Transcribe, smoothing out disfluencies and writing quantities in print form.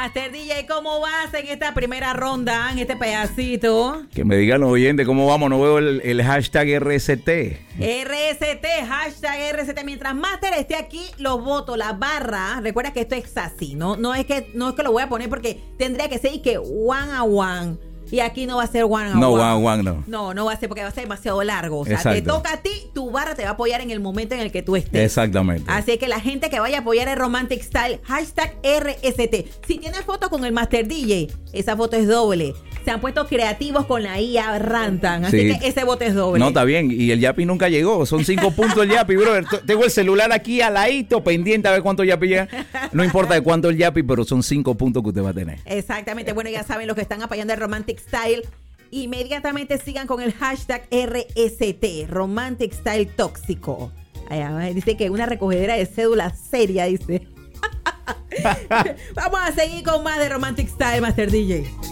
Master DJ, ¿cómo vas en esta primera ronda, en este pedacito? Que me digan los oyentes cómo vamos, no veo el hashtag RST. RST, hashtag RST. Mientras Master esté aquí, los votos, la barra. Recuerda que esto es así, no es que lo voy a poner porque tendría que ser y que one a one. Y aquí no va a ser one a one. No, one a one, no. No va a ser porque va a ser demasiado largo. O sea, exacto. Te toca a ti, tu barra te va a apoyar en el momento en el que tú estés. Exactamente. Así que la gente que vaya a apoyar el Romantic Style, hashtag RST. Si tienes foto con el Master DJ, esa foto es doble. Se han puesto creativos con la IA Rantan. Así sí. que ese voto es doble. No, está bien. Y el Yapi nunca llegó. Son 5 puntos el Yapi, brother. Tengo el celular aquí al ladito, pendiente a ver cuánto Yapi llega. No importa de cuánto el Yapi, pero son 5 puntos que usted va a tener. Exactamente. Bueno, ya saben, los que están apoyando el Romantic Style, inmediatamente sigan con el hashtag RST, Romantic Style Tóxico. Dice que una recogedera de cédula seria, dice. Vamos a seguir con más de Romantic Style, Master DJ.